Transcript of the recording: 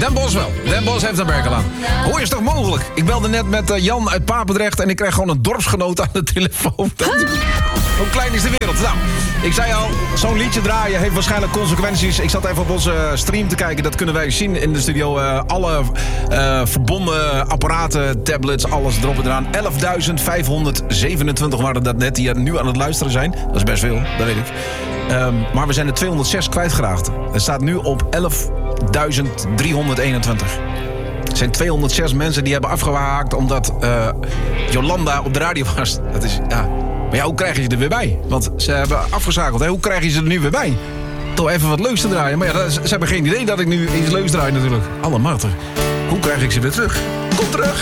Den Bosch wel. Den Bosch heeft er werk aan. Hoe is het toch mogelijk? Ik belde net met Jan uit Papendrecht en ik kreeg gewoon een dorpsgenoot aan de telefoon. Hoe klein is de wereld? Nou, ik zei al, zo'n liedje draaien heeft waarschijnlijk consequenties. Ik zat even op onze stream te kijken. Dat kunnen wij zien in de studio. Alle verbonden apparaten, tablets, alles erop en eraan. 11.527 waren dat net die nu aan het luisteren zijn. Dat is best veel, dat weet ik. Maar we zijn er 206 kwijtgeraakt. Het staat nu op 11.321. Er zijn 206 mensen die hebben afgehaakt omdat Jolanda op de radio was. Dat is, ja. Maar ja, hoe krijg je ze er weer bij? Want ze hebben afgezakeld. Hè? Hoe krijg je ze er nu weer bij? Toch even wat leuks te draaien. Maar ja, ze hebben geen idee dat ik nu iets leuks draai natuurlijk. Alle maten. Hoe krijg ik ze weer terug? Kom terug!